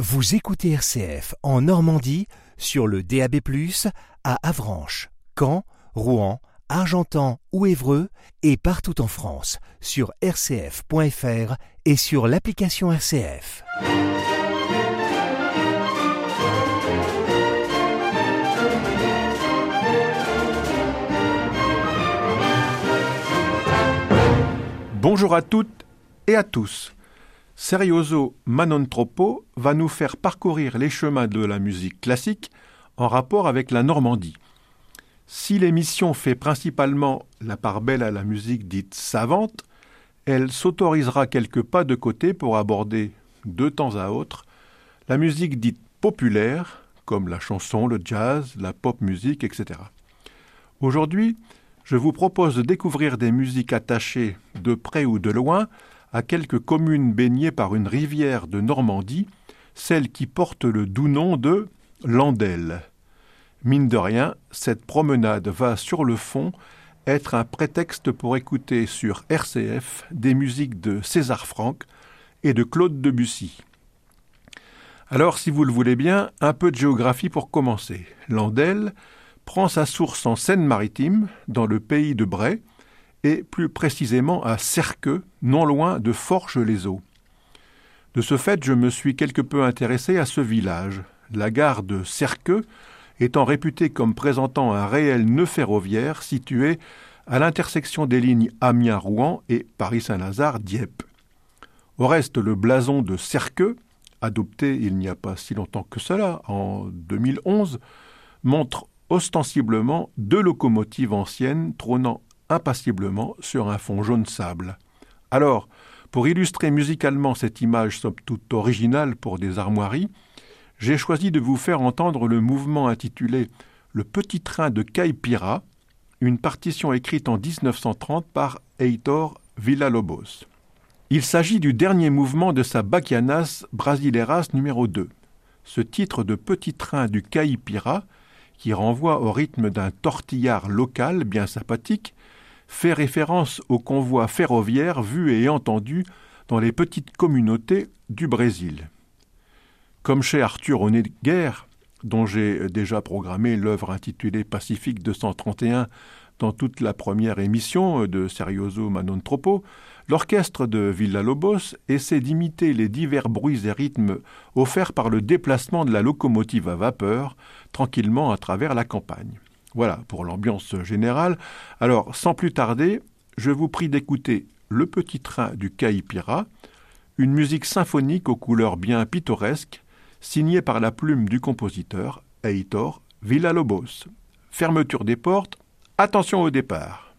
Vous écoutez RCF en Normandie sur le DAB+, à Avranches, Caen, Rouen, Argentan ou Évreux et partout en France sur rcf.fr et sur l'application RCF. Bonjour à toutes et à tous. Serioso Manontropo va nous faire parcourir les chemins de la musique classique en rapport avec la Normandie. Si l'émission fait principalement la part belle à la musique dite savante, elle s'autorisera quelques pas de côté pour aborder, de temps à autre, la musique dite populaire, comme la chanson, le jazz, la pop musique, etc. Aujourd'hui, je vous propose de découvrir des musiques attachées de près ou de loin à quelques communes baignées par une rivière de Normandie, celle qui porte le doux nom de Landelle. Mine de rien, cette promenade va sur le fond être un prétexte pour écouter sur RCF des musiques de César Franck et de Claude Debussy. Alors, si vous le voulez bien, un peu de géographie pour commencer. Landelle prend sa source en Seine-Maritime, dans le pays de Bray, et plus précisément à Serqueux, non loin de Forges-les-Eaux. De ce fait, je me suis quelque peu intéressé à ce village. La gare de Serqueux étant réputée comme présentant un réel nœud ferroviaire situé à l'intersection des lignes Amiens-Rouen et Paris-Saint-Lazare-Dieppe. Au reste, le blason de Serqueux, adopté il n'y a pas si longtemps que cela, en 2011, montre ostensiblement deux locomotives anciennes trônant impassiblement sur un fond jaune sable. Alors, pour illustrer musicalement cette image somme toute originale pour des armoiries, j'ai choisi de vous faire entendre le mouvement intitulé « Le petit train de Caipira », une partition écrite en 1930 par Heitor Villa-Lobos. Il s'agit du dernier mouvement de sa Bachianas Brasileiras numéro 2. Ce titre de petit train du Caipira, qui renvoie au rythme d'un tortillard local bien sympathique, fait référence au convoi ferroviaire vu et entendu dans les petites communautés du Brésil. Comme chez Arthur Honegger, dont j'ai déjà programmé l'œuvre intitulée Pacifique 231 dans toute la première émission de Serioso Manontropo, l'orchestre de Villa-Lobos essaie d'imiter les divers bruits et rythmes offerts par le déplacement de la locomotive à vapeur tranquillement à travers la campagne. Voilà pour l'ambiance générale. Alors, sans plus tarder, je vous prie d'écouter Le petit train du Caipira, une musique symphonique aux couleurs bien pittoresques, signée par la plume du compositeur Heitor Villa-Lobos. Fermeture des portes, attention au départ.